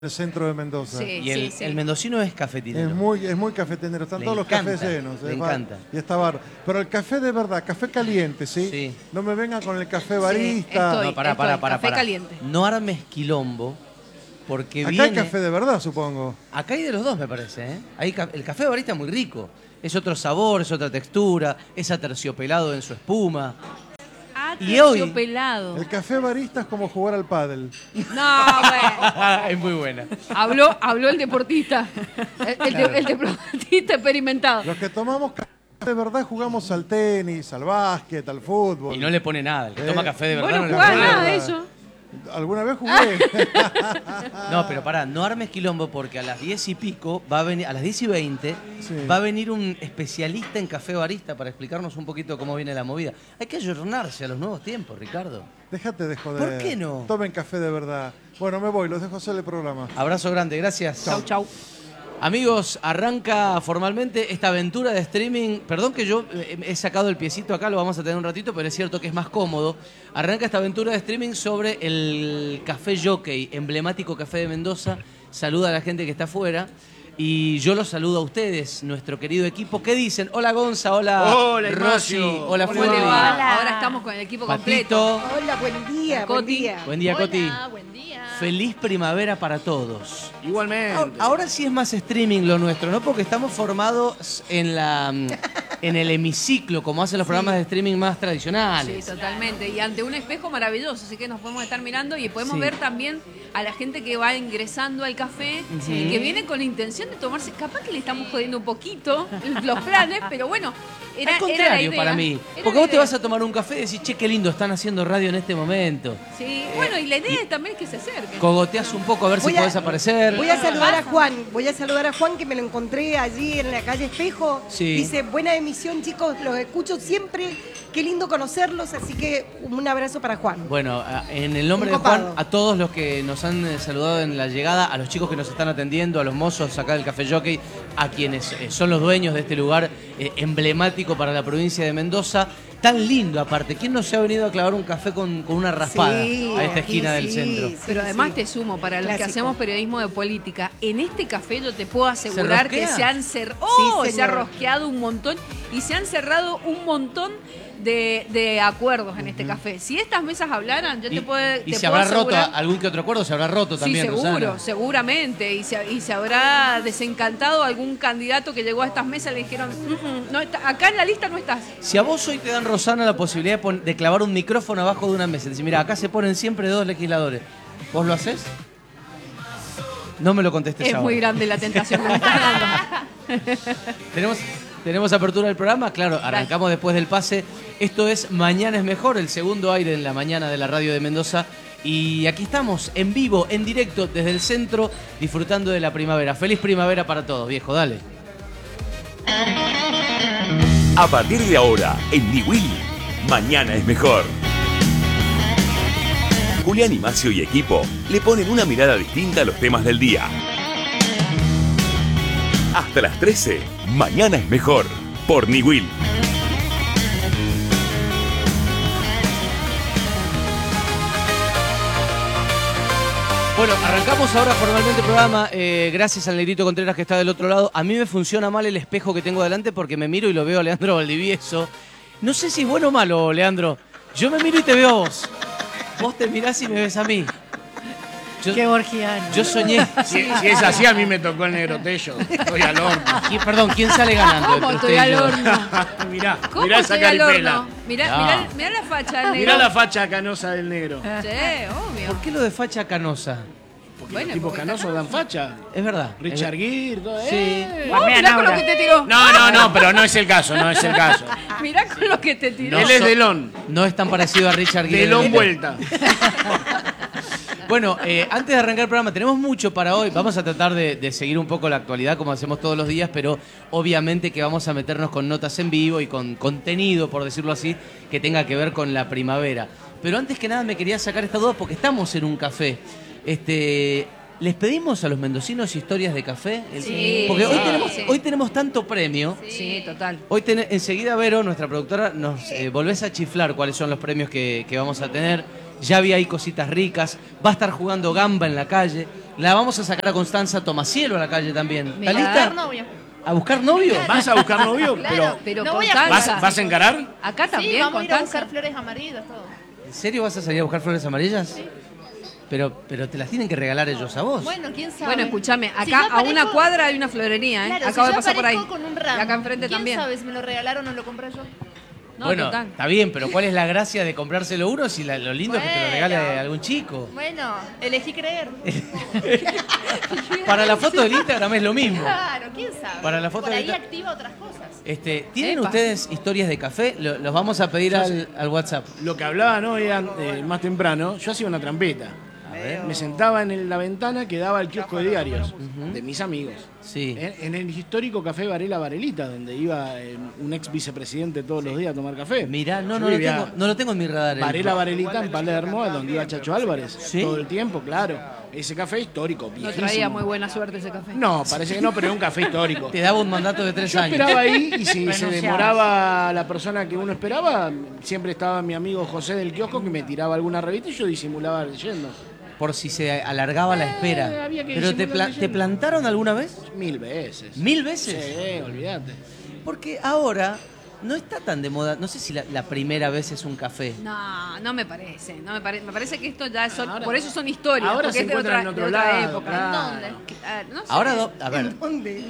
el centro de Mendoza. Sí, Y el mendocino es cafetinero. Es muy cafetinero, están Le todos encanta, los cafés llenos. le encanta. Y está bar. Pero el café de verdad, café caliente, ¿sí? Sí. No me vengan con el café barista. estoy. No, pará. Café caliente. No armes quilombo, porque Acá viene... hay café de verdad, supongo. Acá hay de los dos, me parece, ¿eh? El café barista es muy rico. Es otro sabor, es otra textura, es aterciopelado en su espuma. Y hoy- Terciopelado. El café barista es como jugar al pádel. No, bueno. Es muy buena. Habló el deportista. El deportista experimentado. Los que tomamos café de verdad jugamos al tenis, al básquet, al fútbol. Y no le pone nada. El que toma café de verdad Bueno, no le jugá pone nada nada. de eso. ¿Alguna vez jugué? No, pero pará, no armes quilombo porque a las 10 y pico va a venir, a las 10 y 20, Sí. va a venir un especialista en café barista para explicarnos un poquito cómo viene la movida. Hay que ayornarse a los nuevos tiempos, Ricardo. Déjate de joder. ¿Por qué no? Tomen café de verdad. Bueno, me voy, los dejo hacer el programa. Abrazo grande, gracias. Chau. Amigos, arranca formalmente esta aventura de streaming. Perdón que yo he sacado el piecito acá, lo vamos a tener un ratito, pero es cierto que es más cómodo. Arranca esta aventura de streaming sobre el Café Jockey, emblemático café de Mendoza. Saluda a la gente que está afuera. Y yo los saludo a ustedes, nuestro querido equipo. ¿Qué dicen? Hola Gonza, hola, Hola, Rosy, Ignacio. hola ¿Cómo le Flori. va? Hola. Ahora estamos con el equipo completo. Patito. Hola, buen día, Coti. buen día. Buen día, Coti. Buen día. Feliz primavera para todos. Igualmente. Ahora sí es más streaming lo nuestro, ¿no? Porque estamos formados en el hemiciclo, como hacen los programas de streaming más Sí, tradicionales. totalmente. Y ante un espejo maravilloso, así que nos podemos estar mirando y podemos Sí. ver también a la gente que va ingresando al café y que viene con la intención de tomarse. Capaz que le estamos jodiendo un poquito los planes, pero bueno, era, Al era la contrario idea. para mí. Era Porque la vos te idea. vas a tomar un café y decís, che, qué lindo, están haciendo radio en este momento. Sí, bueno, y la idea también es que se acerquen. Cogoteás un poco a ver si Voy a- podés aparecer. Voy a saludar a Juan. Voy a saludar a Juan, que me lo encontré allí en la calle Espejo. Sí. Dice, buena emisión, chicos, los escucho siempre. Qué lindo conocerlos, así que un abrazo para Juan. Bueno, en el nombre Un de Juan, copado. a todos los que nos han saludado en la llegada, a los chicos que nos están atendiendo, a los mozos acá del Café Jockey, a quienes son los dueños de este lugar emblemático para la provincia de Mendoza. Tan lindo aparte. ¿Quién no se ha venido a clavar un café con una raspada Sí, a esta esquina sí, del centro? sí, Pero además sí. te sumo, para los que Clásico. hacemos periodismo de política, en este café yo te puedo asegurar que rosquea? se han cerrado, Sí, se ha señor. rosqueado un montón y se han cerrado un montón de acuerdos en este café. Si estas mesas hablaran, yo te puedo Y te se puedo habrá roto asegurar- algún que otro acuerdo, se habrá roto Sí, también, seguro, Rosana. seguramente. Y se habrá desencantado algún candidato que llegó a estas mesas y le dijeron, no acá en la lista no estás. Si a vos hoy te dan, Rosana, la posibilidad de clavar un micrófono abajo de una mesa, decir, mira, acá se ponen siempre dos legisladores, ¿vos lo haces? No me lo contestes Es ahora. muy grande la tentación que me estás dando. ¿Tenemos apertura del programa? Claro, arrancamos después del pase. Esto es Mañana es Mejor, el segundo aire en la mañana de la radio de Mendoza. Y aquí estamos, en vivo, en directo, desde el centro, disfrutando de la primavera. Feliz primavera para todos, viejo, dale. A partir de ahora, en Niwil, Mañana es Mejor. Julián Imacio y equipo le ponen una mirada distinta a los temas del día. Hasta las 13, Mañana es Mejor, por Niwil. Bueno, arrancamos ahora formalmente el programa. Gracias al Negrito Contreras que está del otro lado. A mí me funciona mal el espejo que tengo delante porque me miro y lo veo a Leandro Valdivieso. No sé si es bueno o malo, Leandro. Yo me miro y te veo a vos. Vos te mirás y me ves a mí. Qué borgiano. Yo soñé. Si es así, a mí me tocó el negro Tello. Estoy al horno. Perdón, ¿quién sale ganando? ¿Cómo entre estoy usted y al yo? horno? Mirá, ¿Cómo mirá esa estoy al caripela. horno? Mirá, No. mirá la facha del negro. Mirá la facha canosa del negro. Sí, obvio. ¿Por qué lo de facha canosa? Porque Bueno, los tipos porque canosos dan facha. Es verdad. Richard Gere, todo Sí. Oh, mirá con lo que te tiró. No, pero no es el caso, no es el caso. Mirá con lo que te tiró. Él es Delon. No es tan parecido a Richard Gere. Delon vuelta. Bueno, antes de arrancar el programa, tenemos mucho para hoy. Vamos a tratar de seguir un poco la actualidad como hacemos todos los días, pero obviamente que vamos a meternos con notas en vivo y con contenido, por decirlo así, que tenga que ver con la primavera. Pero antes que nada me quería sacar esta duda porque estamos en un café. ¿Les pedimos a los mendocinos historias de café? Sí, Porque sí. hoy tenemos tanto premio. Sí, total. Hoy enseguida, Vero, nuestra productora, nos volvés a chiflar cuáles son los premios que vamos a tener. Ya vi ahí cositas ricas. Va a estar jugando gamba en la calle. La vamos a sacar a Constanza Tomacielo a la calle también. ¿Está Mirá. lista? novio. ¿A buscar novio? ¿Vas a buscar novio? Claro. Pero No voy a Constanza. ¿Vas a encarar? Acá Sí, también, vamos a ir a Constanza. buscar flores amarillas, todo. ¿En serio vas a salir a buscar flores amarillas? Sí. Pero te las tienen que regalar ellos a vos. Bueno, quién sabe. Bueno, escúchame, acá Si yo a una aparezco- cuadra hay una florería, ¿eh? Claro, Acabo si de yo pasar por ahí. aparezco con un ramo, Y acá enfrente ¿quién también. sabe si me lo regalaron o lo compré yo? No, bueno, total. está bien, pero ¿cuál es la gracia de comprárselo uno si lo lindo es que te lo Bueno. regale algún chico? Bueno, elegí creer. Para la foto del Instagram es lo mismo. Claro, quién sabe. Para la foto Por de ahí Insta- activa otras cosas. ¿Tienen Epa. ustedes historias de café? Los vamos a pedir al WhatsApp. Lo que hablaban hoy más temprano, yo hacía una trampeta. Me sentaba en la ventana que daba al kiosco de diarios de mis amigos. Sí. En el histórico Café Varela Varelita, donde iba un ex vicepresidente todos los días a tomar café. Mirá, Yo vivía no lo tengo en mi radar. Varela Varelita en Palermo, donde iba Chacho Álvarez. ¿Sí? Todo el tiempo, claro. Ese café histórico, No viejísimo. traía muy buena suerte ese café. No, parece que no, pero era un café histórico. Te daba un mandato de 3 Yo años. esperaba ahí y si se Renunciabas. demoraba la persona que uno esperaba, siempre estaba mi amigo José del kiosco que me tiraba alguna revista y yo disimulaba leyendo. Por si se alargaba la espera. había que ¿Pero disimular te leyendo. plantaron alguna vez? 1000 veces. ¿1000 veces? Sí, olvídate. Porque ahora no está tan de moda. No sé si la primera vez es un café. No, no me parece. No me parece que esto ya son, Ahora- por eso son historias. ahora porque se es de encuentran otra, en otro de otra lado, época. claro. ¿En dónde? No sé. Ahora, a ver. ¿Dónde?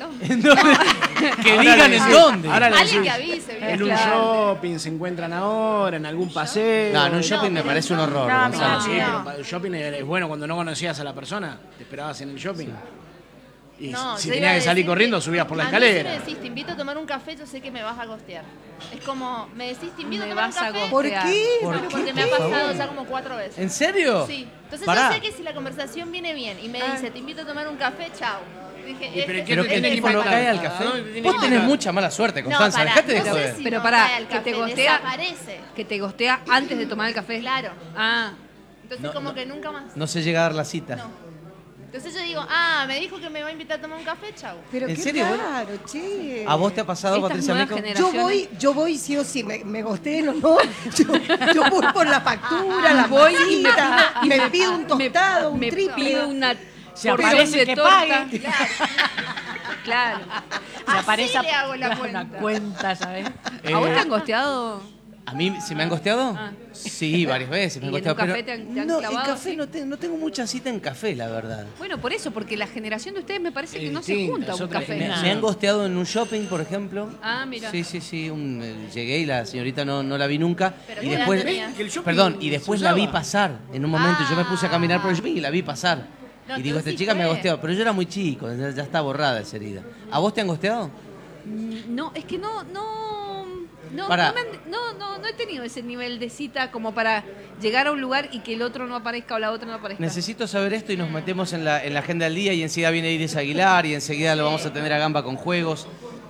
Que Ahora digan le en decís- dónde. ahora le Alguien decís, que avise, ¿viste? en un Claro. shopping se encuentran ahora, en algún paseo. No, en un shopping me parece un horror. No, Gonzalo. no, Sí, no. pero para el shopping es bueno cuando no conocías a la persona, te esperabas en el shopping. Y No, si yo tenías iba a que salir decir corriendo, subías por la a mí escalera. Si me decís, te invito a tomar un café, yo sé que me vas a gostear. Es como, me decís, te invito a Me tomar un vas a café. ¿Por gostear. qué? ¿Por qué? Porque me ha pasado ya como 4 veces. ¿En serio? Sí. Entonces Pará. yo sé que si la conversación viene bien y me dice, te invito a tomar un café, chao. Dije, pero este Pero es que el el tipo no tipo cae al ¿A café. dónde tiene Vos que tenés ir? mucha mala suerte, No, Constanza. pará, Dejate de no sé joder. si Pero no pará, cae al que te café, gostea. desaparece. Que te gostea antes de tomar el café. Claro. Ah, Entonces No, como no. que nunca más. No se llega a dar la cita. No. Entonces yo digo, me dijo que me va a invitar a tomar un café, chau. Pero ¿En qué serio, vos? raro, che. ¿A vos te ha pasado, Estas Patricia nuevas Mico? generaciones. Yo voy sí o sí, me gosteen o no. Yo voy por la factura, la Voy bolsita, y me pido un tostado, un me triple. pido una Se porción aparece de que torta. pague. Claro. Se aparece Así a le hago la una cuenta. cuenta, ¿sabes? ¿A vos te han gosteado? ¿A mí se me han gosteado? Ah. Sí, varias veces me han ¿Y en gosteado. un café pero te han no, en clavado, café sí? no tengo mucha cita en café, la verdad. Bueno, por eso, porque la generación de ustedes me parece que no se distinta, junta a es un otra café. generación. Me han gosteado en un shopping, por ejemplo. Ah, mira. Sí. Llegué y la señorita no la vi nunca. Pero Y ¿qué después, edad tenías? Que el shopping perdón, y se después la vi usaba. pasar en un momento. Yo me puse a caminar por el shopping y la vi pasar. No, y digo, tú esta sí chica me ha fue. gosteado. Pero yo era muy chico, ya está borrada esa herida. ¿A vos te han gosteado? No, es que no Pará. no he tenido ese nivel de cita como para llegar a un lugar y que el otro no aparezca o la otra no aparezca. Necesito saber esto y nos metemos en la agenda del día y enseguida viene Iris Aguilar y enseguida lo vamos a tener a Gamba con juegos.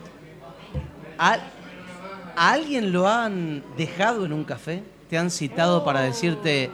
¿A alguien lo han dejado en un café? ¿Te han citado para decirte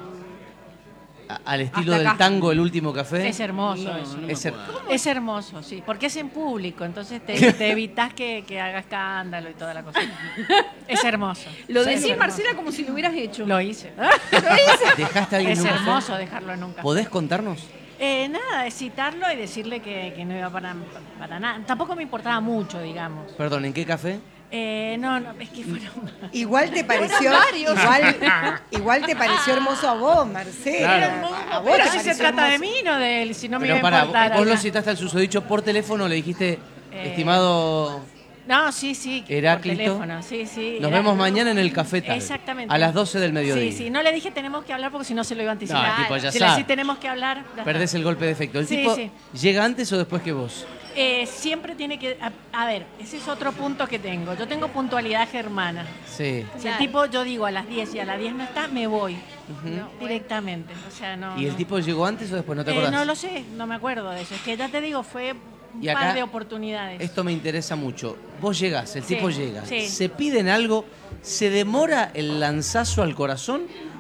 al estilo Hasta del acá. tango el último café? Es hermoso eso. Es hermoso, sí, porque es en público, entonces te evitas que haga escándalo y toda la cosa. Es hermoso. Lo Sí, decís, es hermoso. Marcela, como si lo hubieras hecho. Lo hice. ¿Dejaste a alguien Es en un café? hermoso dejarlo en un café. ¿Podés contarnos? Nada, es citarlo y decirle que no iba para nada. Tampoco me importaba mucho, digamos. Perdón, ¿en qué café? No, es que fueron... Igual te pareció, igual te pareció hermoso a vos, Marcelo. Claro. A vos Pero te si se pareció trata de hermoso. mí, no de él, si no me Pero iba a pará, importar. vos lo acá. citaste al susodicho por teléfono, le dijiste, estimado, No, sí, Heráclito, por teléfono, sí. nos era- vemos mañana en el café tal. Exactamente. A las 12 del mediodía. Sí, no le dije tenemos que hablar porque si no se lo iba a anticipar. No, el tipo ya si sabe. le decís tenemos que hablar, ya Perdés está. el golpe de efecto. ¿El Sí, tipo sí. llega antes o después que vos? Siempre tiene que... A ver, ese es otro punto que tengo. Yo tengo puntualidad germana. Sí. Si el tipo, yo digo a las 10 y a las 10 no está, me voy. ¿no? Directamente. O sea, no... ¿Y el no. tipo llegó antes o después? ¿No te acordás? No lo sé, no me acuerdo de eso. Es que ya te digo, fue un Y acá, par de oportunidades. Esto me interesa mucho. Vos llegás, el Sí, tipo llega, sí. se piden algo, se demora el lanzazo al corazón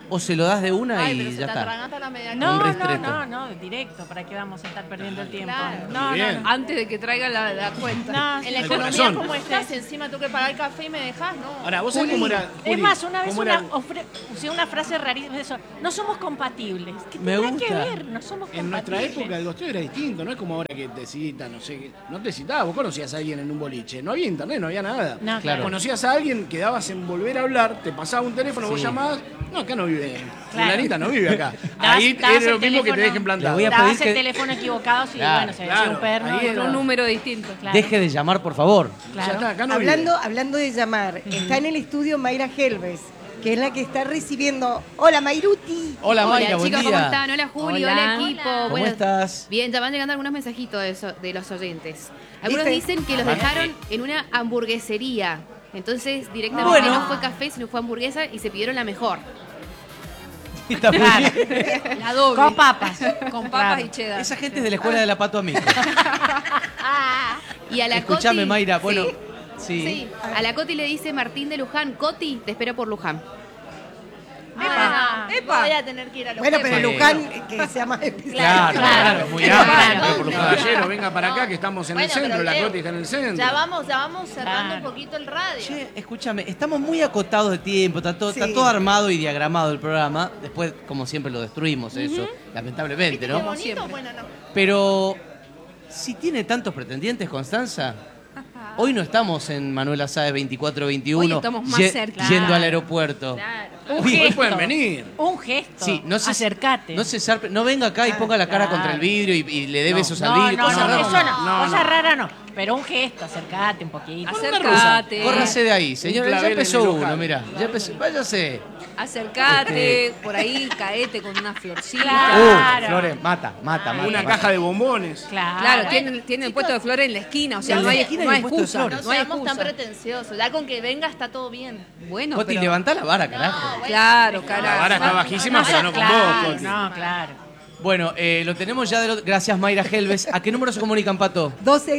o se lo das de una Ay, y pero se ya te está? atraganta la media No, Un no, ristretto. no, directo. ¿Para qué vamos a estar perdiendo el tiempo? Claro. No, Muy no, bien. no. Antes de que traiga la cuenta. No, En la Al economía corazón. como estás, encima tengo que pagar el café y me dejas, ¿no? Ahora, ¿vos sabés cómo era? Es Juli, más, una vez cómo era usé una frase rarísima de eso. No somos compatibles. ¿Qué Me tendrá que gusta. ver? No somos compatibles. En nuestra época el gosteo era distinto, no es como ahora que te citan, no sé, no te citabas, vos conocías a alguien en un boliche, no había internet, no había nada. No, Claro. Conocías a alguien, quedabas en volver a hablar, te pasaba un teléfono, vos Sí. llamabas, no, acá no vive, Claro. fulanita no vive acá. Dabas- Ahí dabas era lo el mismo que te teléfono. dejen plantado. Le voy a Dabas pedir el que- teléfono equivocado, sí, Claro, bueno, se claro, decía un perno. ahí y- era- Un número distinto. Claro. Deje de llamar, por favor. Claro. Ya está, acá no vive. Hablando de llamar, está en el estudio Mayra Helves, que es la que está recibiendo. Hola, Mayruti. Hola, Mayra, Hola buen chicos, día. ¿cómo están? Hola Juli, Hola. hola, equipo. ¿Cómo Bueno, estás? Bien, ya van llegando algunos mensajitos de los oyentes. Algunos ¿Viste? dicen que los dejaron en una hamburguesería. Entonces directamente Bueno. no fue café, sino fue hamburguesa y se pidieron la mejor. Está muy Claro. bien. La doble. Con papas. Con papas Claro. y cheddar. Esa gente es de la escuela de la Pato Amigo. Y a la Escuchame, Coti, Mayra, bueno. Sí, sí. A la Coti le dice Martín de Luján, Coti, te espero por Luján. Ah, Epa. voy a tener que ir a los Bueno, pero Sí. Luján, que sea más especial. Claro, claro, muy Claro. amplio. Claro. Pero por los caballeros, venga para acá que estamos en Bueno, el centro, pero la Leo, Coti está en el centro. Ya vamos cerrando Claro. un poquito el radio. Che, escúchame, estamos muy acotados de tiempo, está Sí. todo armado y diagramado el programa. Después, como siempre, lo destruimos eso, lamentablemente, Qué ¿no? bonito, siempre. bueno, no. Pero, si tiene tantos pretendientes, Constanza, hoy no estamos en Manuela Sáez 2421 Hoy estamos más cerca. yendo al aeropuerto. Claro. Un Hoy gesto. pueden venir. Un gesto. Sí, no se, Acercate. No se zarpe- no venga acá y ponga la cara claro. contra el vidrio y le dé No. besos al No, vidrio. no, cosas no, raras. eso no. No, Cosa no. rara no. Pero un gesto, acercate un poquito. Acércate. Córrase de ahí, señora. Ya clavel en empezó el uno, ojal. mira. Ya empezó. Váyase. Acércate, por ahí caete con una florcita. Claro. Flores, mata. Una caja de bombones. Claro. Claro, tiene el puesto de flores en la esquina, o sea, En no la hay, esquina no hay hay un puesto de excusa. flores. No No hay seamos tan excusa. pretenciosos. Ya con que venga está todo bien. Bueno, Coti, pero... levantá la vara, carajo. Claro, La carajo. vara está bajísima, pero no con vos, Claro, Coti. no, claro. Bueno, lo tenemos ya. Gracias, Mayra Helves. ¿A qué número se comunican, Pato?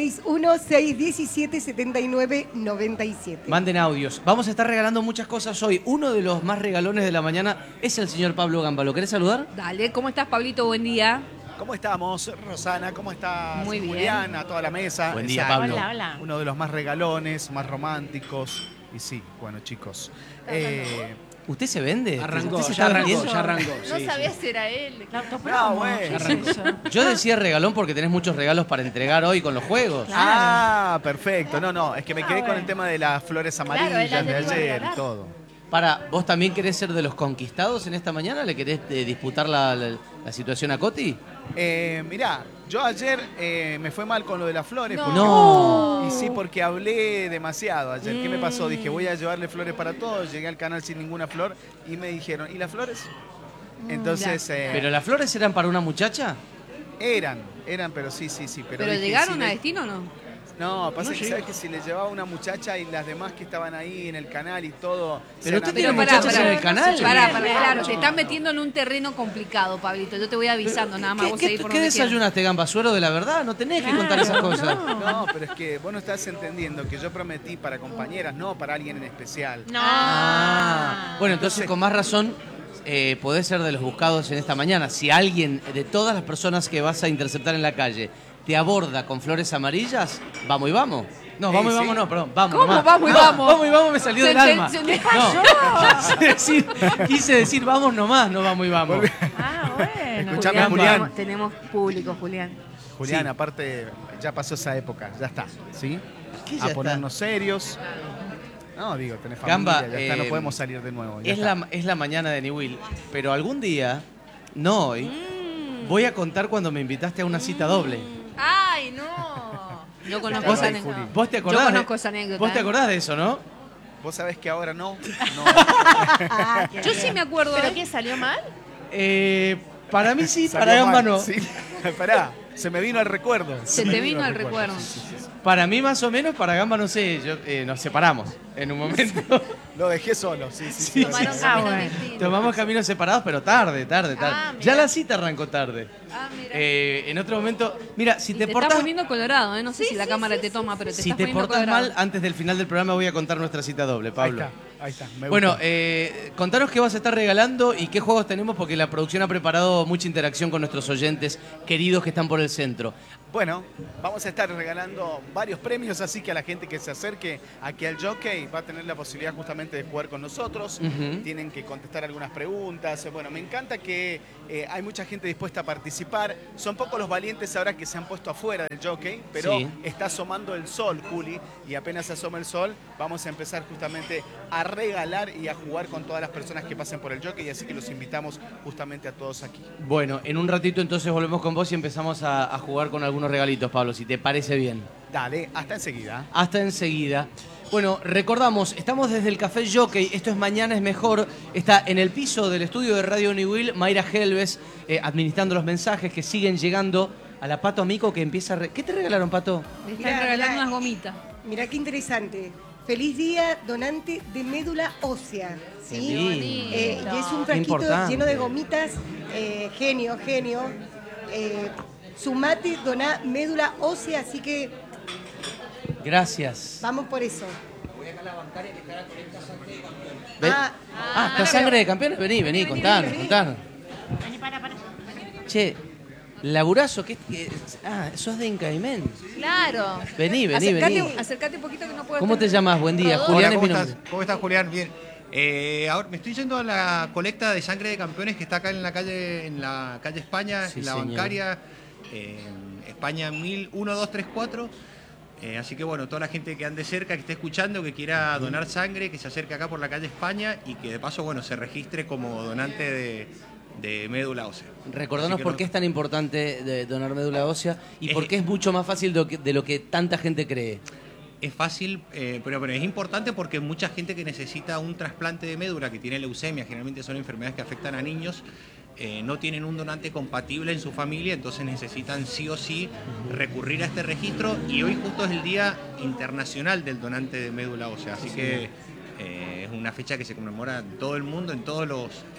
261-617-7997. Manden audios. Vamos a estar regalando muchas cosas hoy. Uno de los más regalones de la mañana es el señor Pablo Gamba. ¿Lo querés saludar? Dale, ¿cómo estás, Pablito? Buen día. ¿Cómo estamos, Rosana? ¿Cómo estás, Muy bien. Julián? A toda la mesa. Buen día, Exacto. Pablo. Hola, hola. Uno de los más regalones, más románticos. Y sí, bueno, chicos. ¿Usted se vende? Arrancó, ¿Usted se ya está arrancó, vendiendo? ya arrancó. No sí, sabía sí. si era él. La autopromo. bueno. ¿Qué es eso? Yo decía regalón porque tenés muchos regalos para entregar hoy con los juegos. Ah, perfecto. No, es que me quedé con bueno. el tema de las flores Claro, amarillas él de las iba a ayer y regalar. todo. Para, ¿vos también querés ser de los conquistados en esta mañana? ¿Le querés disputar la situación a Coti? Mirá, yo ayer me fue mal con lo de las flores. No. porque- No. Y sí, porque hablé demasiado ayer. ¿Qué me pasó? Dije, voy a llevarle flores para todos. Llegué al canal sin ninguna flor y me dijeron, ¿y las flores? Entonces, ¿Pero las flores eran para una muchacha? eran, pero sí. ¿Pero dije, llegaron si a le- destino o no? No, pasa No que llega. sabes que si le llevaba una muchacha y las demás que estaban ahí en el canal y todo. Pero se usted eran- tiene muchachas en el canal. Pará, claro, te están metiendo en un terreno complicado, Pablito. Yo te voy avisando nada más. ¿Qué, Vos qué- seguís por qué donde quieras. desayunaste, Gamba? ¿Suero de la verdad? No tenés que contar esas cosas. No, pero es que vos no estás entendiendo que yo prometí para compañeras, no para alguien en especial. No. Bueno, entonces con más razón podés ser de los buscados en esta mañana. Si alguien de todas las personas que vas a interceptar en la calle te aborda con flores amarillas, vamos y vamos. No, vamos y Sí. vamos, no, perdón, vamos. ¿Cómo nomás. vamos y No, vamos? Vamos y vamos me salió Se- del se- alma. se me Quise decir vamos nomás, no vamos y vamos. Ah, bueno. Escuchame, Julián. Tenemos público, Julián. Julián, Sí. aparte, ya pasó esa época, ya está, ¿sí? ¿Qué ya A está? ponernos serios. No, digo, tenés familia, Gamba, ya está, no podemos salir de nuevo. ya Es está. la mañana de Niwil, pero algún día, no hoy, voy a contar cuando me invitaste a una cita doble. Ay, no. Yo conozco ¿Vos, esa Juli. anécdota. vos te acordás? Yo conozco esa anécdota. ¿Vos te acordás de eso, no? Vos sabés que ahora no. Yo sí me acuerdo. ¿Pero qué salió mal? Para mí sí, Salió para Gamba mal, no. Sí. Pará, se me vino al recuerdo. Se te vino al recuerdo. Sí. Para mí más o menos, para Gamba no sé, nos separamos en un momento. Lo dejé solo, sí. Tomaron caminos distintos. Tomamos caminos separados, pero tarde. Ah, Ya mirá. la cita arrancó tarde. Ah, mira. En otro momento, mira, si Y te te portas estás poniendo colorado, ¿eh? No sé si la cámara te toma, pero te si estás te poniendo portas colorado. mal, antes del final del programa voy a contar nuestra cita doble, Pablo. Ahí está. Me Bueno, gusta. contanos qué vas a estar regalando y qué juegos tenemos, porque la producción ha preparado mucha interacción con nuestros oyentes queridos que están por el centro. Bueno, vamos a estar regalando varios premios, así que a la gente que se acerque aquí al Jockey va a tener la posibilidad justamente de jugar con nosotros. Ujú. Tienen que contestar algunas preguntas. Bueno, me encanta que hay mucha gente dispuesta a participar. Son pocos los valientes ahora que se han puesto afuera del Jockey, pero Sí. está asomando el sol, Juli, y apenas asoma el sol, vamos a empezar justamente a regalar y a jugar con todas las personas que pasen por el Jockey, así que los invitamos justamente a todos aquí. Bueno, en un ratito entonces volvemos con vos y empezamos a jugar con algunos regalitos, Pablo, si te parece bien. Dale, hasta enseguida. Hasta enseguida. Bueno, recordamos, estamos desde el Café Jockey, esto es Mañana es Mejor, está en el piso del estudio de Radio Newell, Mayra Helves, administrando los mensajes que siguen llegando a la Pato Amico que empieza a... ¿Qué te regalaron, Pato? Le están Mirá, regalando mirá. unas gomitas. Mirá qué interesante. Feliz día, donante de médula ósea. ¿sí? Qué lindo. Y es un Qué frasquito importante. lleno de gomitas. Genio. Sumate, doná médula ósea, así que Gracias. vamos por eso. ¿Ven? Ah, ¿está sangre de campeones? Vení, contanos. Vení, para. Che, laburazo, sos de Incaimén. Claro. Vení. Acercate un poquito que no puedo. ¿Cómo te llamas? Buen día. Rodolfo. Julián Hola, es ¿cómo mi estás? nombre. ¿Cómo estás, Julián? Bien. Ahora me estoy yendo a la colecta de sangre de campeones que está acá en la calle España, Sí, en la señor. bancaria, en España 1234. Así que bueno, toda la gente que ande cerca, que esté escuchando, que quiera donar sangre, que se acerque acá por la calle España y que de paso, bueno, se registre como donante de médula ósea. Recordanos Así que por no- qué es tan importante donar médula ósea y Es- por qué es mucho más fácil de lo que tanta gente cree. Es fácil, pero es importante porque mucha gente que necesita un trasplante de médula, que tiene leucemia, generalmente son enfermedades que afectan a niños, no tienen un donante compatible en su familia, entonces necesitan sí o sí recurrir a este registro y hoy justo es el Día Internacional del Donante de Médula Ósea, así que es una fecha que se conmemora en todo el mundo, en todos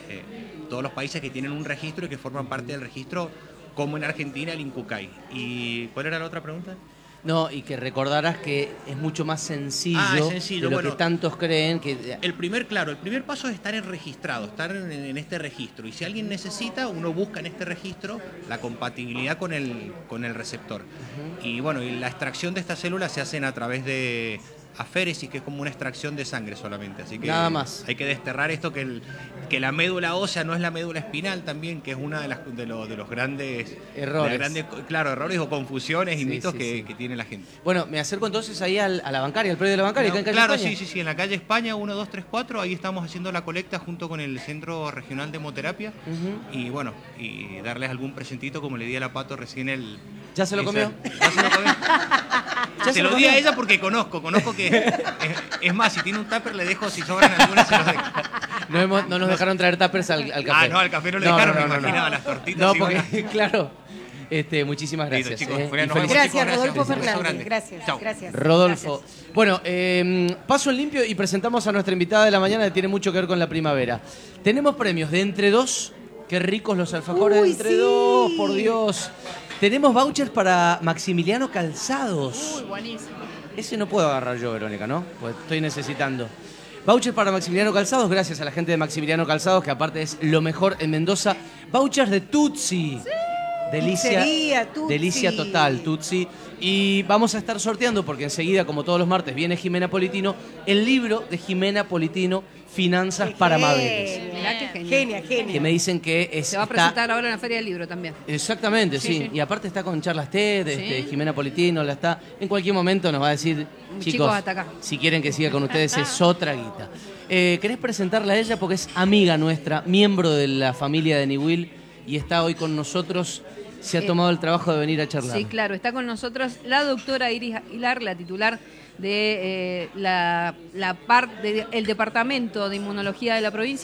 los países que tienen un registro y que forman parte del registro, como en Argentina el INCUCAI. ¿Y cuál era la otra pregunta? No, y que recordarás que es mucho más sencillo, Ah, es sencillo, de lo bueno. que tantos creen que... El primer paso es estar registrado, estar en este registro. Y si alguien necesita, uno busca en este registro la compatibilidad con el receptor. Y bueno, y la extracción de estas células se hacen a través de aféresis, que es como una extracción de sangre solamente. Así que Nada más. hay que desterrar esto, que la médula ósea no es la médula espinal también, que es una de los grandes Errores. errores o confusiones y Sí, mitos sí, que, sí. que tiene la gente. Bueno, me acerco entonces ahí a la bancaria, al predio de la bancaria, acá en Calle Claro, España. sí, en la calle España 1234, ahí estamos haciendo la colecta junto con el Centro Regional de Hemoterapia y bueno, y darles algún presentito como le di a la Pato recién ¿Ya se lo comió? Ya se lo comió. ¿Ya Se lo di a ella porque conozco que es más, si tiene un tupper le dejo, si sobran algunas se los dejo. No nos dejaron traer tuppers al café. Ah, no, al café no le dejaron, me imaginaba las tortitas. No, y porque, bueno. claro. Muchísimas Listo, gracias. chicos, Y Julián, nos vemos, felicidades. Gracias, chicos, Rodolfo gracias. Un beso Fernández. grande. Gracias. Chau. Gracias. Rodolfo. Bueno, paso en limpio y presentamos a nuestra invitada de la mañana que tiene mucho que ver con la primavera. Tenemos premios de Entre Dos. Qué ricos los alfajores de Uy, Entre sí. Dos, por Dios. Tenemos vouchers para Maximiliano Calzados. Uy, buenísimo. Ese no puedo agarrar yo, Verónica, ¿no? Pues estoy necesitando. Vouchers para Maximiliano Calzados, gracias a la gente de Maximiliano Calzados, que aparte es lo mejor en Mendoza. Vouchers de Tutsi. Delicia, Pizzería, Tutsi. delicia total, Tutsi. Y vamos a estar sorteando, porque enseguida, como todos los martes, viene Jimena Politino, el libro de Jimena Politino, Finanzas para Mabeles. Mirá qué genial. Genia. Que me dicen que Se va a está... presentar ahora en la Feria del Libro también. Exactamente, sí. Sí. Y aparte está con charlas TED, Sí. Jimena Politino, la está. En cualquier momento nos va a decir, chicos, hasta acá. si quieren que siga con ustedes es otra guita. ¿Querés presentarla a ella? Porque es amiga nuestra, miembro de la familia de Newell y está hoy con nosotros. Se ha tomado el trabajo de venir a charlar. Sí, claro, está con nosotros la doctora Iris Aguilar, la titular de el Departamento de Inmunología de la provincia.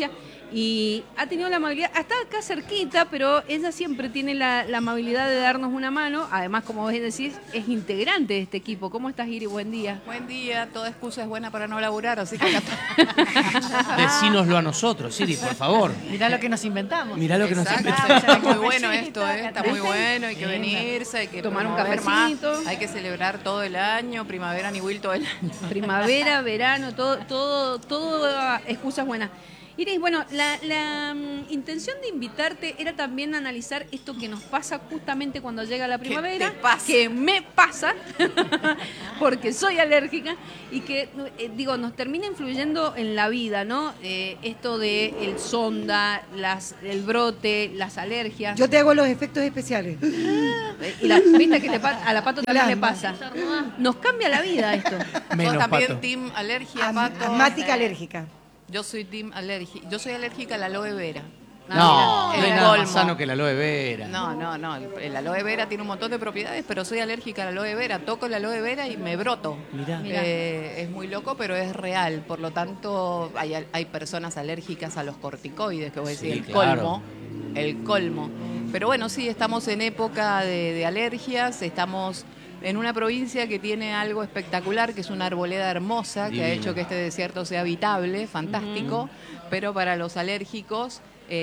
Y ha tenido la amabilidad, está acá cerquita, pero ella siempre tiene la amabilidad de darnos una mano. Además, como vos decís, es integrante de este equipo. ¿Cómo estás, Iri? Buen día. Buen día, toda excusa es buena para no laburar, así que acá Decínoslo a nosotros, Iri, por favor. Mirá lo que nos inventamos. Mirá lo que nos inventamos. Está muy bueno esto, está muy bueno, hay que venirse, hay que tomar un promover cafecito. más, hay que celebrar todo el año, primavera, Niwil todo el año. Primavera, verano, todo excusas buenas. Iris, bueno, la intención de invitarte era también analizar esto que nos pasa justamente cuando llega la primavera, que me pasa, porque soy alérgica, y que, nos termina influyendo en la vida, ¿no? Esto de el sonda, el brote, las alergias. Yo te hago los efectos especiales. Y viste que a la Pato también le pasa. Nos cambia la vida esto. Menos también Pato. Team alergia, Pato. Asmática alérgica. Yo soy team alérgica. Yo soy alérgica a la aloe vera. No hay nada más sano que la aloe vera. No. El aloe vera tiene un montón de propiedades, pero soy alérgica a la aloe vera. Toco la aloe vera y me broto. Mirá. Es muy loco, pero es real. Por lo tanto, hay personas alérgicas a los corticoides, que voy a decir, el colmo. Pero bueno, sí, estamos en época de alergias, estamos en una provincia que tiene algo espectacular, que es una arboleda hermosa, que ha hecho que este desierto sea habitable, fantástico, pero para los alérgicos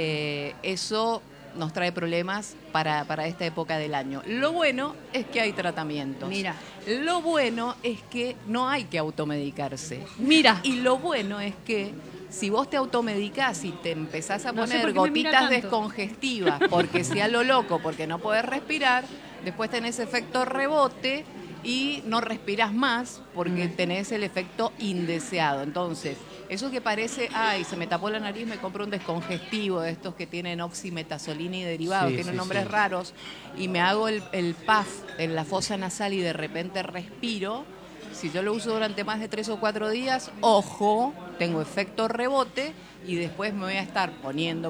eso nos trae problemas para esta época del año. Lo bueno es que hay tratamientos. Mira. Lo bueno es que no hay que automedicarse. Mira. Y lo bueno es que si vos te automedicás y te empezás a poner gotitas descongestivas, porque sea lo loco, porque no podés respirar, después tenés efecto rebote y no respirás más porque tenés el efecto indeseado. Entonces, eso que parece, se me tapó la nariz, me compro un descongestivo de estos que tienen oximetazolina y derivados, tienen nombres raros, y me hago el puff en la fosa nasal y de repente respiro. Si yo lo uso durante más de 3 o 4 días, ojo, tengo efecto rebote y después me voy a estar poniendo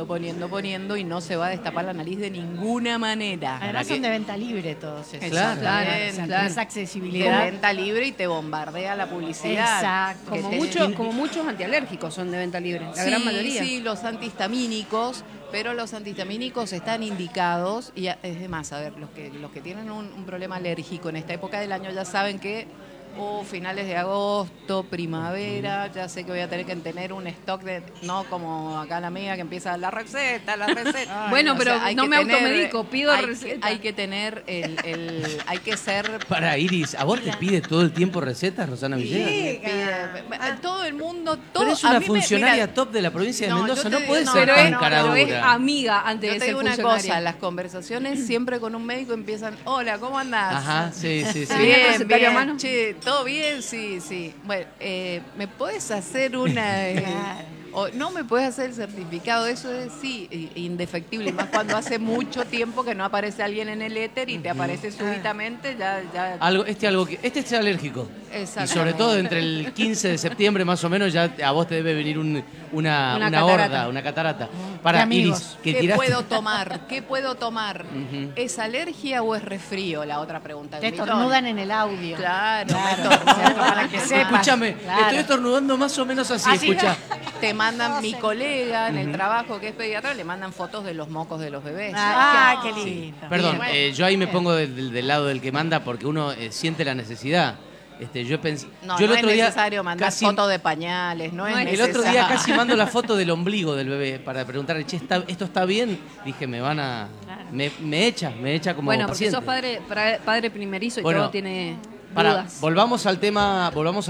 y no se va a destapar la nariz de ninguna manera. Además son de venta libre todos esos. Claro. Esa accesibilidad. De venta libre y te bombardea la publicidad. Exacto. Como muchos antialérgicos son de venta libre, la gran mayoría. Sí, los antihistamínicos, pero los antihistamínicos están indicados, y es de más, a ver, los que tienen un problema alérgico en esta época del año ya saben que finales de agosto, primavera, ya sé que voy a tener que tener un stock de, no como acá la amiga que empieza la receta. Bueno, pero no me automedico, pido receta. Hay que tener hay que ser... Para, Iris, ¿a vos te pide todo el tiempo recetas, Rosana Villegas? Sí, todo el mundo, todo. Pero es una funcionaria top de la provincia de Mendoza, no puede ser tan cara dura. Pero es amiga antes de ser funcionaria. Yo te digo una cosa, las conversaciones siempre con un médico empiezan, hola, ¿cómo andás? Ajá, sí. Bien, a mano. Che, ¿todo bien? Sí. Bueno, ¿me podés hacer una...? O no me puedes hacer el certificado, eso es indefectible, y más cuando hace mucho tiempo que no aparece alguien en el éter y te aparece súbitamente, ya... Este es alérgico. Exacto. Y sobre todo entre el 15 de septiembre más o menos ya a vos te debe venir una horda, una catarata. Para Iris, ¿Qué puedo tomar? ¿Es alergia o es resfrío? La otra pregunta. Te estornudan en el audio. Claro. Para que sepas. Escúchame, estoy estornudando más o menos así, escucha. Te mandan, mi colega en el trabajo que es pediatra, le mandan fotos de los mocos de los bebés. Qué lindo. Perdón, yo ahí me pongo del lado del que manda porque uno siente la necesidad. Yo el otro es necesario mandar fotos de pañales, no es necesario. El otro día casi mando la foto del ombligo del bebé para preguntarle, che, ¿esto está bien? Dije, me echa como bueno, paciente. porque sos padre primerizo y todo tiene dudas. Volvamos al tema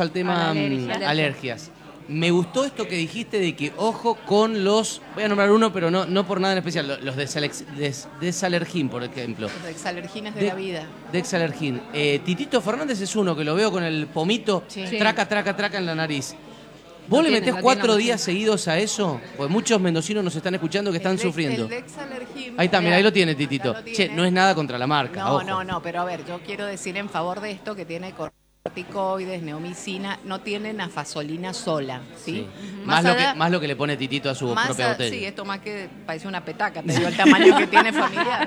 alergias. Me gustó esto que dijiste de que ojo con los, voy a nombrar uno, pero no por nada en especial, los Desalergin, por ejemplo. Los Dexalergines de la vida. Dexalergin. Titito Fernández es uno que lo veo con el pomito, traca en la nariz. ¿Vos le metés 4 días seguidos a eso? Pues muchos mendocinos nos están escuchando que están sufriendo. El Dexalergin. Ahí está, mira, ahí lo tiene Titito. Che, no es nada contra la marca. No, pero a ver, yo quiero decir en favor de esto que tiene corticoides, neomicina, no tiene nafasolina sola, ¿sí? Más lo que le pone Titito a su propia botella. Sí, esto más que parece una petaca, te digo el tamaño que tiene familiar.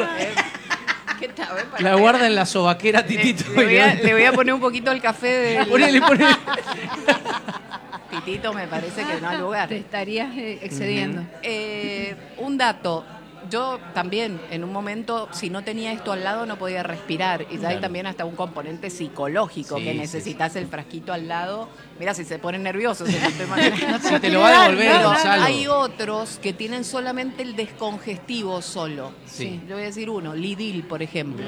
La guarda en la sobaquera, Titito. Le voy a poner un poquito el café de... Ponele. Titito me parece que no hay lugar. Te estarías excediendo. Un dato. Yo también, en un momento, si no tenía esto al lado, no podía respirar. Y ya hay también hasta un componente psicológico, que necesitas el frasquito al lado. Mira, si se ponen nerviosos, si te lo va a devolver, Gonzalo. Hay otros que tienen solamente el descongestivo solo. Sí. Yo voy a decir uno, Lidl, por ejemplo.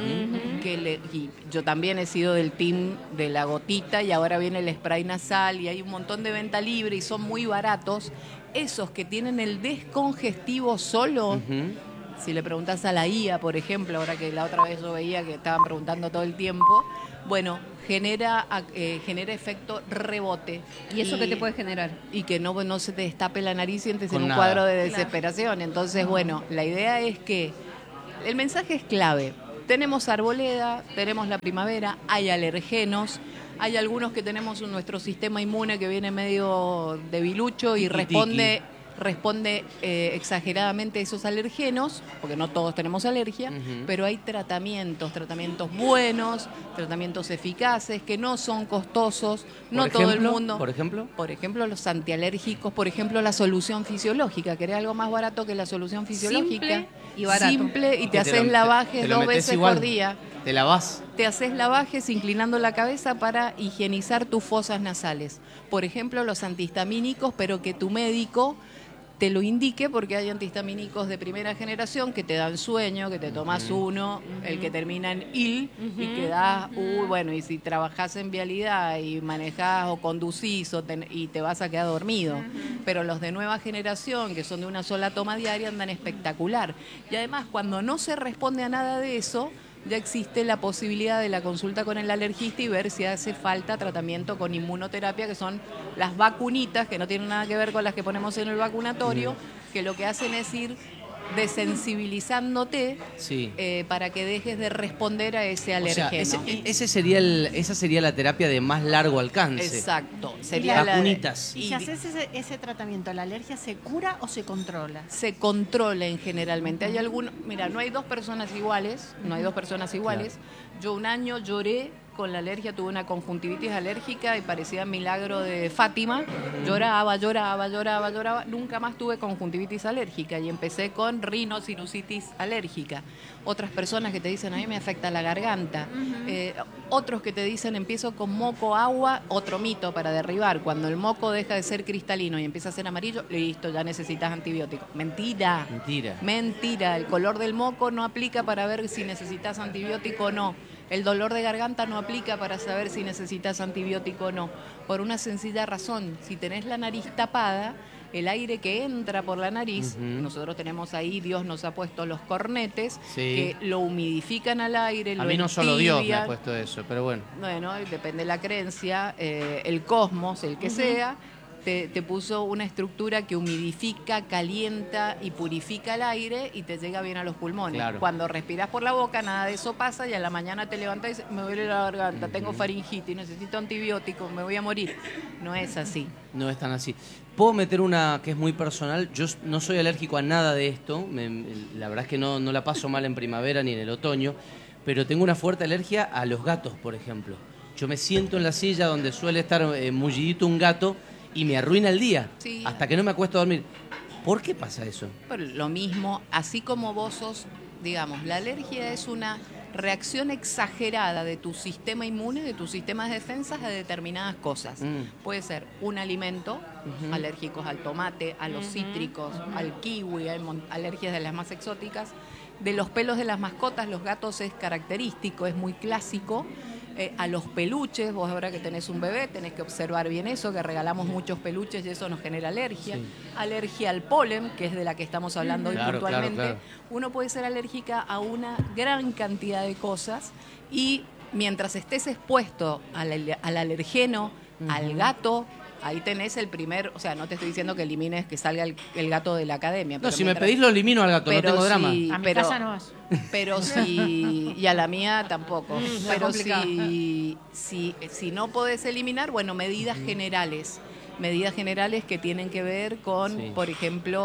Y yo también he sido del team de la gotita y ahora viene el spray nasal y hay un montón de venta libre y son muy baratos. Esos que tienen el descongestivo solo, si le preguntas a la IA, por ejemplo, ahora que la otra vez yo veía que estaban preguntando todo el tiempo, bueno, genera efecto rebote. ¿Y eso qué te puede generar? Y que no se te destape la nariz y entres en un nada. cuadro de desesperación. Entonces, bueno, la idea es que el mensaje es clave. Tenemos arboleda, tenemos la primavera, hay alergenos. Hay algunos que tenemos nuestro sistema inmune que viene medio debilucho y responde exageradamente a esos alergenos, porque no todos tenemos alergia, pero hay tratamientos buenos, tratamientos eficaces, que no son costosos, no todo el mundo. ¿Por ejemplo? Por ejemplo, los antialérgicos, por ejemplo, la solución fisiológica. ¿Querés algo más barato que la solución fisiológica? Simple y barato. Simple, y te haces lavajes 2 veces por día. ¿Te lavas? Te haces lavajes inclinando la cabeza para higienizar tus fosas nasales. Por ejemplo, los antihistamínicos, pero que tu médico te lo indique, porque hay antihistamínicos de primera generación que te dan sueño, que te tomas uno, el que termina en il, y que da, bueno, y si trabajás en vialidad y manejás o conducís y te vas a quedar dormido. Pero los de nueva generación, que son de una sola toma diaria, andan espectacular. Y además, cuando no se responde a nada de eso, ya existe la posibilidad de la consulta con el alergista y ver si hace falta tratamiento con inmunoterapia, que son las vacunitas, que no tienen nada que ver con las que ponemos en el vacunatorio, que lo que hacen es ir desensibilizándote para que dejes de responder a ese alergeno. Esa sería la terapia de más largo alcance. Exacto. Sería vacunitas. Y si haces ese tratamiento, ¿la alergia se cura o se controla? Se controla generalmente. Hay algunos, mira, no hay dos personas iguales. Claro. Yo un año lloré con la alergia, tuve una conjuntivitis alérgica y parecía milagro de Fátima. Lloraba. Nunca más tuve conjuntivitis alérgica y empecé con rinosinusitis alérgica. Otras personas que te dicen, a mí me afecta la garganta. Otros que te dicen, empiezo con moco, agua. Otro mito para derribar. Cuando el moco deja de ser cristalino y empieza a ser amarillo, listo, ya necesitas antibiótico. Mentira. El color del moco no aplica para ver si necesitas antibiótico o no. El dolor de garganta no aplica para saber si necesitas antibiótico o no. Por una sencilla razón, si tenés la nariz tapada, el aire que entra por la nariz, nosotros tenemos ahí, Dios nos ha puesto los cornetes, que lo humidifican al aire, a mí no solo Dios me ha puesto eso, pero bueno. Bueno, depende de la creencia, el cosmos, el que sea, te puso una estructura que humidifica, calienta y purifica el aire y te llega bien a los pulmones. Claro. Cuando respiras por la boca, nada de eso pasa y a la mañana te levantas y dices, me duele la garganta, tengo faringitis, necesito antibióticos, me voy a morir. No es así. No es tan así. Puedo meter una que es muy personal. Yo no soy alérgico a nada de esto. La verdad es que no la paso mal en primavera ni en el otoño, pero tengo una fuerte alergia a los gatos, por ejemplo. Yo me siento en la silla donde suele estar mullidito un gato y me arruina el día, hasta que no me acuesto a dormir. ¿Por qué pasa eso? Pero lo mismo, así como vos sos, digamos, la alergia es una reacción exagerada de tu sistema inmune, de tus sistemas de defensas a determinadas cosas. Puede ser un alimento, alérgicos al tomate, a los cítricos, al kiwi, hay alergias de las más exóticas. De los pelos de las mascotas, los gatos es característico, es muy clásico. A los peluches, vos ahora que tenés un bebé tenés que observar bien eso, que regalamos muchos peluches y eso nos genera alergia. Alergia al polen, que es de la que estamos hablando hoy puntualmente. Claro. Uno puede ser alérgica a una gran cantidad de cosas y mientras estés expuesto al alergeno, al gato, ahí tenés el primer, o sea, no te estoy diciendo que elimines, que salga el gato de la academia. No, si me pedís lo elimino al gato, no tengo drama. A mi casa no vas. Pero si, y a la mía tampoco. Pero si no podés eliminar, bueno, medidas generales que tienen que ver con, por ejemplo,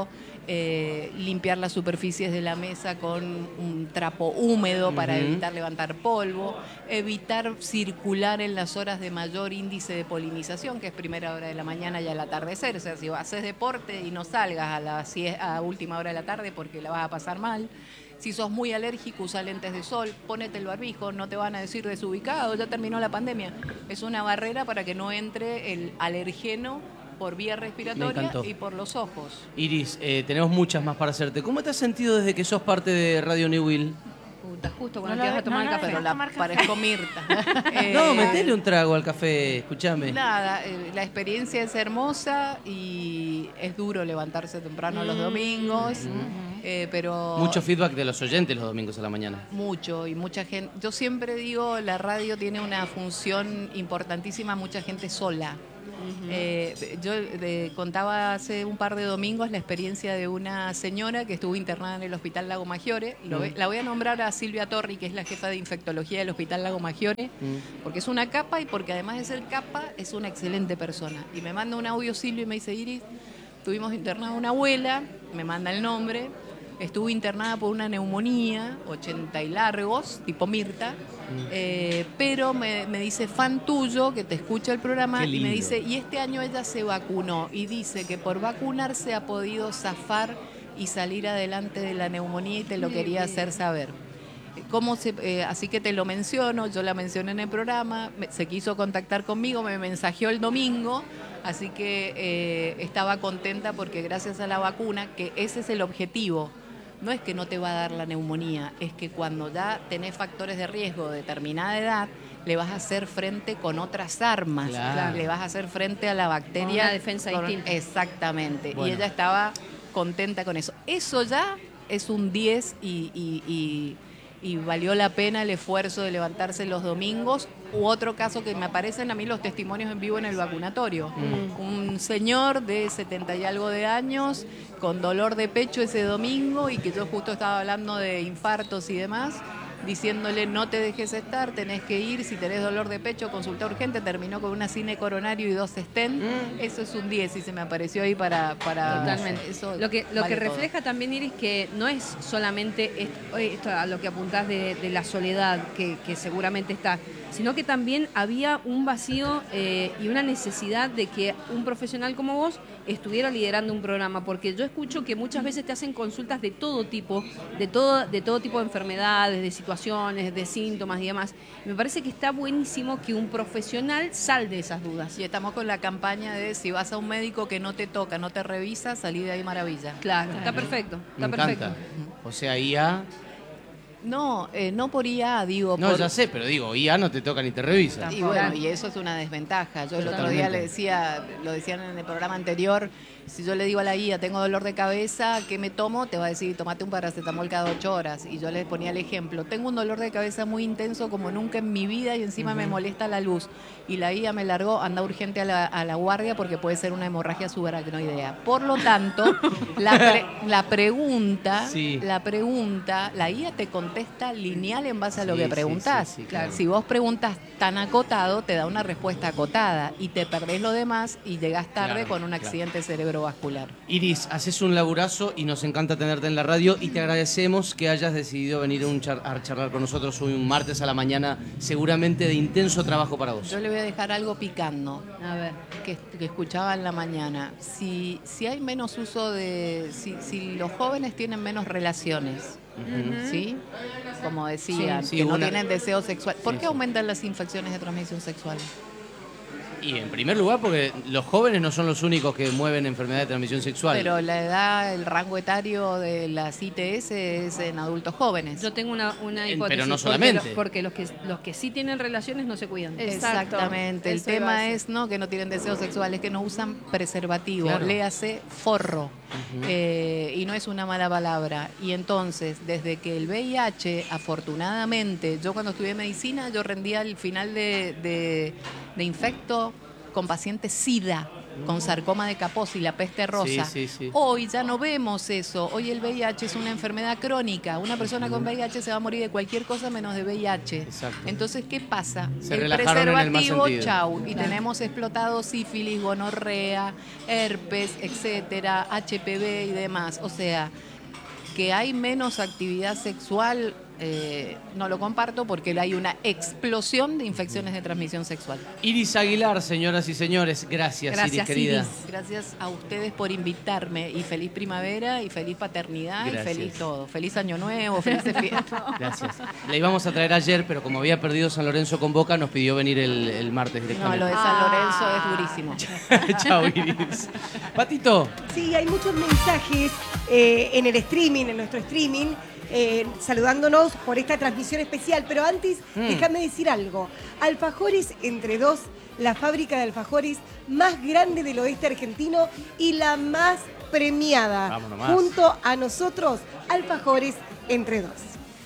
limpiar las superficies de la mesa con un trapo húmedo para evitar levantar polvo, evitar circular en las horas de mayor índice de polinización, que es primera hora de la mañana y al atardecer. O sea, si haces deporte y no salgas a última hora de la tarde porque la vas a pasar mal. Si sos muy alérgico, usa lentes de sol, ponete el barbijo, no te van a decir desubicado, ya terminó la pandemia. Es una barrera para que no entre el alergeno por vía respiratoria y por los ojos. Iris, tenemos muchas más para hacerte. ¿Cómo te has sentido desde que sos parte de Radio New Will? Puta, justo cuando te vas a tomar el café. Pero parezco Mirta. No, metele un trago al café, escúchame. Nada, la experiencia es hermosa y es duro levantarse temprano los domingos, pero... Mucho feedback de los oyentes los domingos a la mañana. Mucho, y mucha gente... Yo siempre digo, la radio tiene una función importantísima, mucha gente sola. Yo contaba hace un par de domingos la experiencia de una señora que estuvo internada en el Hospital Lago Maggiore. La voy a nombrar a Silvia Torri, que es la jefa de infectología del Hospital Lago Maggiore, porque es una capa y porque además de ser capa es una excelente persona. Y me manda un audio Silvia y me dice: Iris, tuvimos internada una abuela, me manda el nombre, estuvo internada por una neumonía, 80 y largos, tipo Mirta, pero me dice, fan tuyo, que te escucha el programa, y me dice, y este año ella se vacunó, y dice que por vacunarse ha podido zafar y salir adelante de la neumonía y te lo quería hacer saber. Así que te lo menciono, yo la mencioné en el programa, se quiso contactar conmigo, me mensajeó el domingo, así que estaba contenta porque gracias a la vacuna, que ese es el objetivo, no es que no te va a dar la neumonía, es que cuando ya tenés factores de riesgo de determinada edad, le vas a hacer frente con otras armas, le vas a hacer frente a la bacteria. Una defensa distinta. Exactamente, bueno. Y ella estaba contenta con eso. Eso ya es un 10 y valió la pena el esfuerzo de levantarse los domingos. U otro caso que me aparecen a mí los testimonios en vivo en el vacunatorio. Un señor de 70 y algo de años con dolor de pecho ese domingo y que yo justo estaba hablando de infartos y demás, diciéndole no te dejes estar, tenés que ir, si tenés dolor de pecho, consulta urgente, terminó con una cine coronario y 2 stent. Eso es un 10 y se me apareció ahí para totalmente. Eso lo que vale refleja todo. también, Iris, que no es solamente esto a lo que apuntás de la soledad, que seguramente está, sino que también había un vacío y una necesidad de que un profesional como vos estuviera liderando un programa, porque yo escucho que muchas veces te hacen consultas de todo tipo, de todo tipo de enfermedades, de situaciones, de síntomas y demás. Me parece que está buenísimo que un profesional salde esas dudas. Y estamos con la campaña de si vas a un médico que no te toca, no te revisa, salí de ahí maravilla. Claro, está perfecto. Me encanta. O sea, IA... No, no por IA, digo... No, ya sé, pero digo, IA no te toca ni te revisa. Y bueno, y eso es una desventaja. Yo el otro día le decía, lo decían en el programa anterior, si yo le digo a la IA, tengo dolor de cabeza, ¿qué me tomo? Te va a decir, tomate un paracetamol cada 8 horas. Y yo le ponía el ejemplo, tengo un dolor de cabeza muy intenso como nunca en mi vida y encima me molesta la luz. Y la IA me largó, anda urgente a la guardia porque puede ser una hemorragia subaracnoidea. Por lo tanto, la pregunta, la IA te contesta lineal en base a lo que preguntás. Sí, claro. Si vos preguntas tan acotado, te da una respuesta acotada y te perdés lo demás y llegás tarde con un accidente cerebrovascular. Iris, haces un laburazo y nos encanta tenerte en la radio y te agradecemos que hayas decidido venir a charlar con nosotros hoy un martes a la mañana, seguramente de intenso trabajo para vos. Yo le voy a dejar algo picando, a ver, que escuchaba en la mañana. Si hay menos uso de... Si los jóvenes tienen menos relaciones, ¿sí? Como decían, que no tienen deseo sexual. ¿Por qué aumentan las infecciones de transmisión sexual? Y en primer lugar porque los jóvenes no son los únicos que mueven enfermedades de transmisión sexual. Pero la edad, el rango etario de las ITS es en adultos jóvenes. Yo tengo una hipótesis. Pero no solamente. Porque los que sí tienen relaciones no se cuidan. Exactamente. El tema es que no tienen deseos sexuales, que no usan preservativo. Claro. Léase forro. Y no es una mala palabra. Y entonces, desde que el VIH, afortunadamente, yo cuando estudié medicina, yo rendía el final de infecto con pacientes SIDA. con sarcoma de Kaposi, la peste rosa. Sí. Hoy ya no vemos eso. Hoy el VIH es una enfermedad crónica. Una persona con VIH se va a morir de cualquier cosa menos de VIH. Exacto. Entonces, ¿qué pasa? Se el relajaron en el más preservativo, sentido. chau. Y tenemos explotado sífilis, gonorrea, herpes, etcétera, HPV y demás. O sea, que hay menos actividad sexual, no lo comparto porque hay una explosión de infecciones de transmisión sexual. Iris Aguilar, señoras y señores, gracias Iris, querida. Iris. Gracias a ustedes por invitarme y feliz primavera y feliz paternidad Gracias. y feliz todo. Feliz año nuevo, felices fiestas. Gracias. La íbamos a traer ayer, pero como había perdido San Lorenzo con Boca, nos pidió venir el martes No, directamente. lo de San Lorenzo es durísimo. Chao, Iris. Patito. Sí, hay muchos mensajes en el streaming, en nuestro streaming, saludándonos por esta transmisión especial. Pero antes, déjame decir algo. Alfajores Entre Dos, la fábrica de alfajores más grande del oeste argentino y la más premiada. Vamos nomás. Junto a nosotros, Alfajores Entre Dos.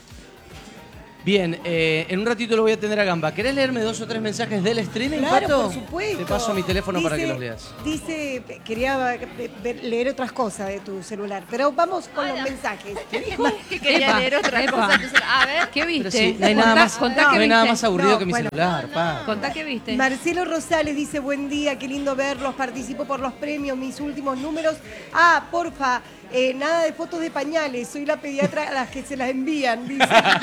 Bien, en un ratito lo voy a tener a Gamba. ¿Querés leerme 2 o 3 mensajes del streaming, Claro, Pato? por supuesto. Te paso mi teléfono para que los leas. Dice, quería leer otras cosas de tu celular, pero vamos con los mensajes. Que quería leer otra cosa. Entonces, a ver, ¿Qué viste? Sí, no hay nada más, Contá no qué hay nada viste. más aburrido No, que mi bueno. celular, pa. Contá qué viste. Marcelo Rosales dice, buen día, qué lindo verlos, participo por los premios, mis últimos números. Ah, porfa, nada de fotos de pañales, soy la pediatra a las que se las envían, dice.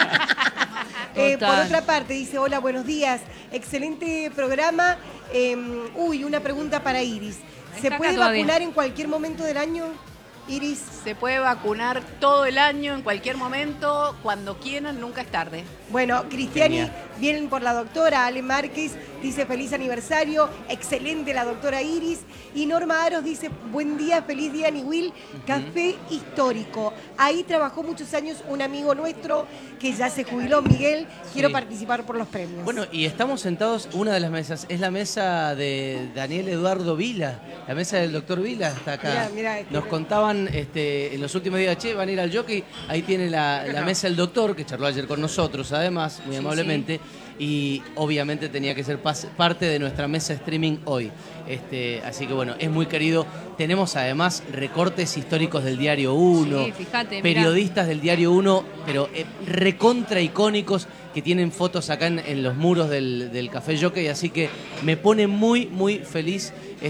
Por otra parte, dice, hola, buenos días, excelente programa. Una pregunta para Iris. ¿Se Está puede acá todavía. vacunar en cualquier momento del año, Iris? Se puede vacunar todo el año, en cualquier momento, cuando quieran, nunca es tarde. Bueno, Cristiani, Genial. vienen por la doctora Ale Márquez, dice feliz aniversario, excelente la doctora Iris. Y Norma Aros dice, buen día, feliz día Niwil, café histórico. Ahí trabajó muchos años un amigo nuestro que ya se jubiló, Miguel, quiero Sí. participar por los premios. Bueno, y estamos sentados, una de las mesas, es la mesa de Daniel Eduardo Vila, la mesa del doctor Vila, está acá. Mirá, Nos contaban en los últimos días, che, van a ir al jockey, ahí tiene la mesa del doctor, que charló ayer con nosotros, además, muy amablemente, y obviamente tenía que ser parte de nuestra mesa streaming hoy. Así que bueno, es muy querido. Tenemos además recortes históricos del Diario 1, Sí, fíjate, mirá. periodistas del Diario 1, pero recontra icónicos que tienen fotos acá en los muros del Café Jockey, así que me pone muy, muy feliz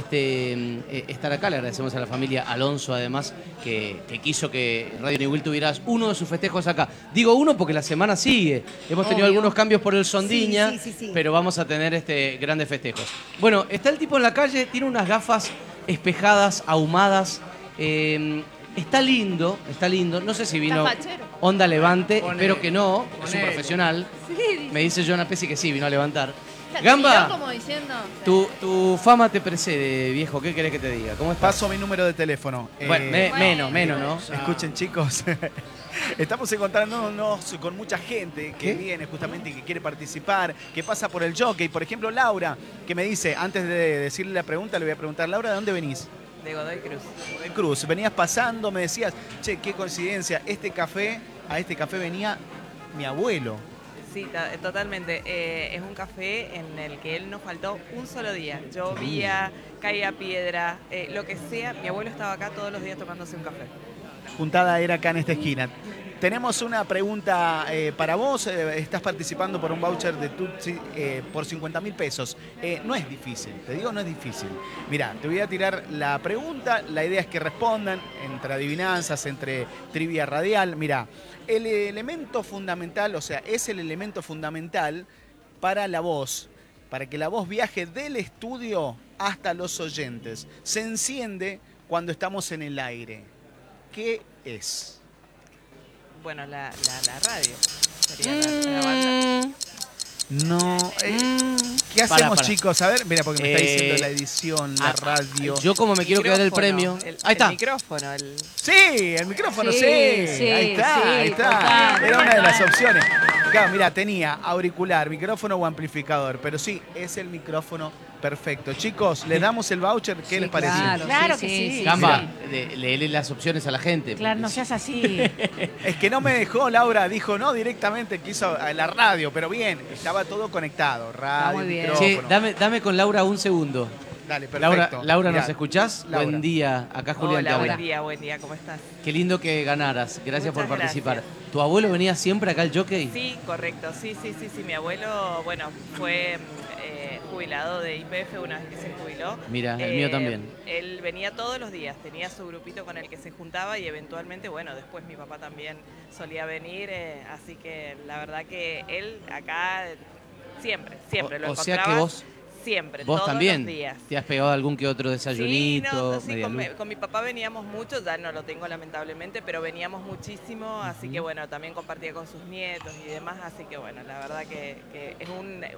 estar acá. Le agradecemos a la familia Alonso, además, que quiso que Radio Niwil tuviera uno de sus festejos acá. Digo uno porque la semana sigue. Hemos tenido Obvio. algunos cambios por el Sondiña, Sí. pero vamos a tener grandes festejos. Bueno, está el tipo en la calle, tiene unas gafas espejadas, ahumadas. Está lindo. No sé si vino Está fachero. Onda Levante, Ponele. espero que no, es un Ponele. profesional. Sí, Me dice Jonah Pesci que sí, vino a levantar. miró Gamba, como diciendo. tu fama te precede, viejo. ¿Qué querés que te diga? ¿Cómo estás? Paso mi número de teléfono. Bueno, menos, ¿no? Escuchen, chicos. Estamos encontrándonos con mucha gente que viene justamente y que quiere participar, que pasa por el jockey. Por ejemplo, Laura, que me dice, antes de decirle la pregunta, le voy a preguntar, Laura, ¿de dónde venís? De Godoy Cruz. De Cruz. Venías pasando, me decías, che, qué coincidencia, a este café venía mi abuelo. Sí, totalmente. Es un café en el que él no faltó un solo día. Llovía, caía piedra, lo que sea. Mi abuelo estaba acá todos los días tomándose un café. Juntada era acá en esta esquina. Tenemos una pregunta para vos. Estás participando por un voucher de Tutsi por 50.000 pesos. No es difícil, te digo, no es difícil. Mirá, te voy a tirar la pregunta. La idea es que respondan entre adivinanzas, entre trivia radial. Mirá, el elemento fundamental, o sea, es el elemento fundamental para la voz, para que la voz viaje del estudio hasta los oyentes. Se enciende cuando estamos en el aire. ¿Qué es? Bueno, la radio. Sería la banda. No. ¿Qué Para, hacemos, para. chicos? A ver, mira, porque me está diciendo la edición, la radio. Yo como me quiero quedar el Micrófono, premio. Ahí está. El micrófono. Sí, el micrófono, sí. Sí, Ahí está, sí, ahí está. total, Era una de las total. opciones. Claro, mira, tenía auricular, micrófono o amplificador, pero sí, es el micrófono perfecto. Chicos, les damos el voucher, ¿qué les parece? Claro que sí. Gamba, léele las opciones a la gente. Claro, no seas así. Es que no me dejó, Laura, dijo no directamente, quiso a la radio, pero bien, estaba todo conectado, radio, muy bien. micrófono. Che, dame con Laura un segundo. Dale, perfecto. Laura, ¿nos Mirá, escuchás? Laura. Buen día, acá Julián te Hola, habla. buen día, ¿cómo estás? Qué lindo que ganaras, gracias por Muchas participar. gracias. ¿Tu abuelo venía siempre acá al jockey? Sí, correcto, sí, mi abuelo, bueno, fue jubilado de YPF una vez que se jubiló. Mira, el mío también. Él venía todos los días, tenía su grupito con el que se juntaba y eventualmente, bueno, después mi papá también solía venir, así que la verdad que él acá siempre lo O sea encontraba. que vos Siempre, vos todos también los días. te has pegado algún que otro desayunito. Sí, con mi papá veníamos mucho, ya no lo tengo lamentablemente, pero veníamos muchísimo, así que bueno, también compartía con sus nietos y demás, así que bueno, la verdad que es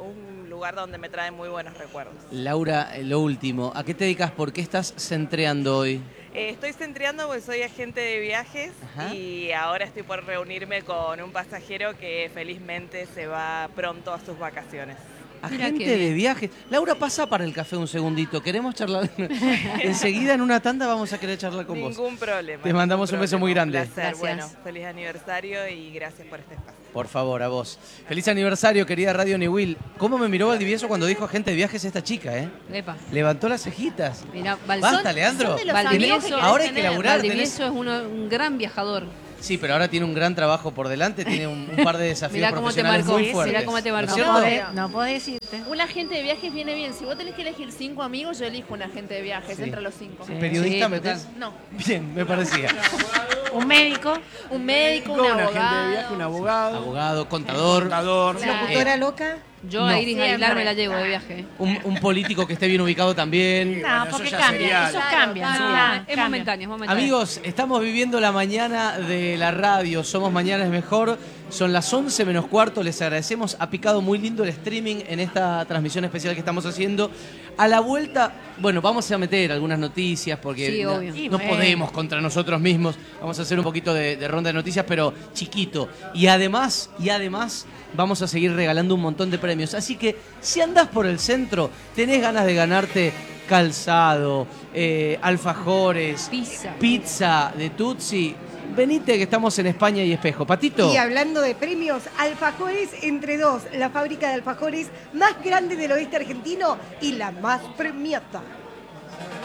un lugar donde me trae muy buenos recuerdos. Laura, lo último, ¿a qué te dedicas? ¿Por qué estás centreando hoy? Estoy centreando porque soy agente de viajes. Ajá. Y ahora estoy por reunirme con un pasajero que felizmente se va pronto a sus vacaciones. Agente de viajes. Laura, pasa para el café un segundito. Queremos charlar. Enseguida en una tanda vamos a querer charlar con vos. Ningún problema. Te mandamos un beso muy grande. Un placer. Gracias. Bueno, feliz aniversario y gracias por este espacio. Por favor, a vos. Feliz aniversario, querida Radio Niwil. ¿Cómo me miró Valdivieso cuando dijo agente de viajes esta chica, Epa. Levantó las cejitas. Mirá, Basta, Leandro. son de los Valdivieso, amigos que ahora hay querés que tener. laburar. Valdivieso es un gran viajador. Sí, pero ahora tiene un gran trabajo por delante, tiene un par de desafíos Mirá cómo te profesionales marcó, muy fuertes. mirá cómo te marcó. ¿No es cierto? Podés- No podés irte. Un agente de viajes viene bien. Si vos tenés que elegir 5 amigos, yo elijo un agente de viajes Sí. entre los 5. ¿Periodista Sí, metés? No. Bien, me parecía. Un médico. Un médico, un Un agente de abogado. viaje, un abogado. Abogado, contador. ¿Locutora loca? Yo No. a Iris Siempre. Aguilar me la llevo de viaje. Un político que esté bien ubicado también. No, eso porque ya cambia. sería- Esos Claro, cambian. claro. ya, Es cambian. momentáneo, es momentáneo. Amigos, estamos viviendo la mañana de la radio. Somos Mañana es Mejor. Son las 11 menos cuarto. Les agradecemos. Ha picado muy lindo el streaming en esta transmisión especial que estamos haciendo. A la vuelta, bueno, vamos a meter algunas noticias porque Sí, obvio. Y no bueno. podemos contra nosotros mismos. Vamos a hacer un poquito de ronda de noticias, pero chiquito. Y además, vamos a seguir regalando un montón de premios. Así que si andás por el centro, tenés ganas de ganarte calzado, alfajores, pizza de Tutsi, venite que estamos en España y Espejo. Patito. Y hablando de premios, Alfajores Entre Dos, la fábrica de alfajores más grande del oeste argentino y la más premiada.